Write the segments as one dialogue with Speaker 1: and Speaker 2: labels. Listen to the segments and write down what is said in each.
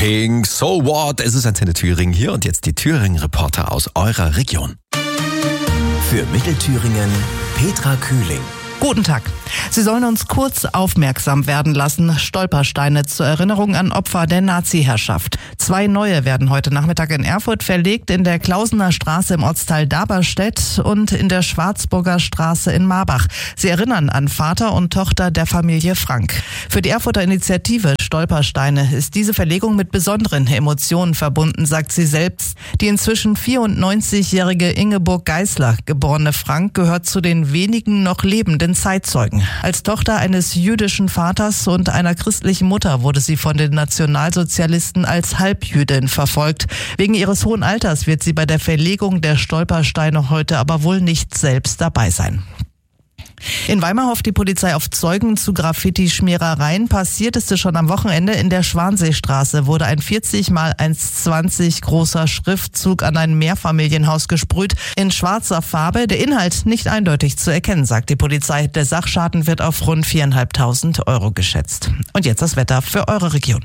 Speaker 1: Pink, So What? Es ist Antenne Thüringen hier und jetzt die Thüringen-Reporter aus eurer Region.
Speaker 2: Für Mittelthüringen Petra Kühling.
Speaker 3: Guten Tag. Sie sollen uns kurz aufmerksam werden lassen. Stolpersteine zur Erinnerung an Opfer der Nazi-Herrschaft. 2 neue werden heute Nachmittag in Erfurt verlegt, in der Klausener Straße im Ortsteil Daberstedt und in der Schwarzburger Straße in Marbach. Sie erinnern an Vater und Tochter der Familie Frank. Für die Erfurter Initiative Stolpersteine ist diese Verlegung mit besonderen Emotionen verbunden, sagt sie selbst. Die inzwischen 94-jährige Ingeborg Geisler, geborene Frank, gehört zu den wenigen noch lebenden Zeitzeugen. Als Tochter eines jüdischen Vaters und einer christlichen Mutter wurde sie von den Nationalsozialisten als Halbjüdin verfolgt. Wegen ihres hohen Alters wird sie bei der Verlegung der Stolpersteine heute aber wohl nicht selbst dabei sein. In Weimar hofft die Polizei auf Zeugen zu Graffiti-Schmierereien. Passiert ist es schon am Wochenende. In der Schwanseestraße wurde ein 40x1,20 großer Schriftzug an ein Mehrfamilienhaus gesprüht. In schwarzer Farbe. Der Inhalt nicht eindeutig zu erkennen, sagt die Polizei. Der Sachschaden wird auf rund 4.500 € geschätzt. Und jetzt das Wetter für eure Region.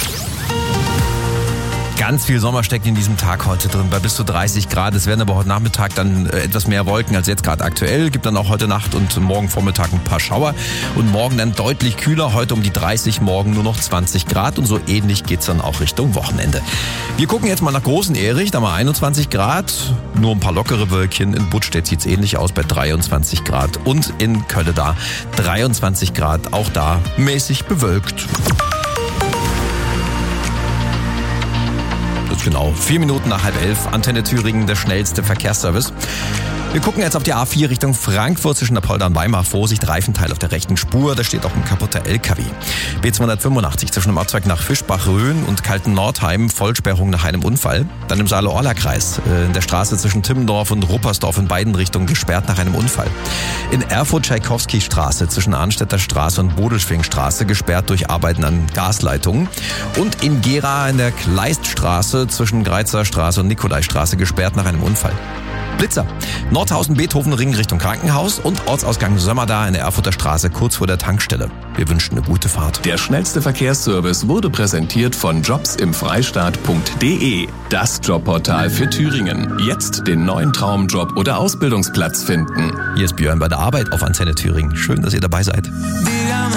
Speaker 1: Ganz viel Sommer steckt in diesem Tag heute drin, bei bis zu 30 Grad. Es werden aber heute Nachmittag dann etwas mehr Wolken als jetzt gerade aktuell. Gibt dann auch heute Nacht und morgen Vormittag ein paar Schauer. Und morgen dann deutlich kühler, heute um die 30, morgen nur noch 20 Grad. Und so ähnlich geht's dann auch Richtung Wochenende. Wir gucken jetzt mal nach Großen Erich, da mal 21 Grad. Nur ein paar lockere Wölkchen. In Buttstedt sieht's ähnlich aus bei 23 Grad. Und in Kölle da 23 Grad, auch da mäßig bewölkt. Genau, 4 Minuten nach 10:30, Antenne Thüringen, der schnellste Verkehrsservice. Wir gucken jetzt auf die A4 Richtung Frankfurt zwischen Apolda und Weimar. Vorsicht, Reifenteil auf der rechten Spur, da steht auch ein kaputter LKW. B285 zwischen dem Ortsteig nach Fischbach-Rhön und Kalten-Nordheim, Vollsperrung nach einem Unfall. Dann im Saale-Orla-Kreis, in der Straße zwischen Timmendorf und Ruppersdorf in beiden Richtungen gesperrt nach einem Unfall. In Erfurt-Tschaikowski-Straße zwischen Arnstädter Straße und Bodelschwingstraße gesperrt durch Arbeiten an Gasleitungen. Und in Gera in der Kleiststraße zwischen Greizer Straße und Nikolaistraße gesperrt nach einem Unfall. Blitzer. Nordhausen-Beethoven-Ring Richtung Krankenhaus und Ortsausgang Sömmerda in der Erfurter Straße kurz vor der Tankstelle. Wir wünschen eine gute Fahrt.
Speaker 4: Der schnellste Verkehrsservice wurde präsentiert von jobsimfreistaat.de. Das Jobportal für Thüringen. Jetzt den neuen Traumjob oder Ausbildungsplatz finden.
Speaker 1: Hier ist Björn bei der Arbeit auf Antenne Thüringen. Schön, dass ihr dabei seid.